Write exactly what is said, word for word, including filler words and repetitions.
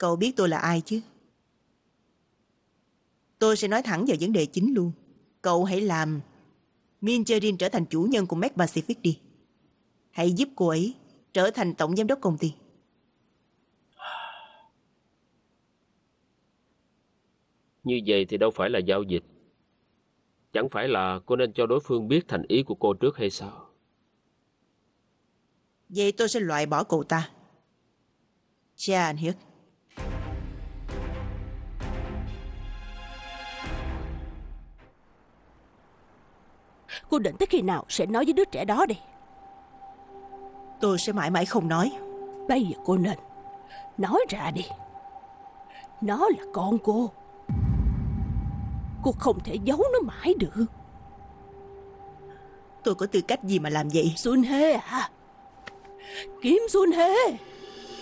Cậu biết tôi là ai chứ? Tôi sẽ nói thẳng vào vấn đề chính luôn. Cậu hãy làm Min Cherin trở thành chủ nhân của Mac Pacific đi. Hãy giúp cô ấy trở thành tổng giám đốc công ty. Như vậy thì đâu phải là giao dịch. Chẳng phải là cô nên cho đối phương biết thành ý của cô trước hay sao? Vậy tôi sẽ loại bỏ cậu ta. Cha Hiết. Cô định tới khi nào sẽ nói với đứa trẻ đó đi? Tôi sẽ mãi mãi không nói. Bây giờ cô nên nói ra đi. Nó là con cô. Cô không thể giấu nó mãi được. Tôi có tư cách gì mà làm vậy? Sun Hê à? Kim Sun Hê.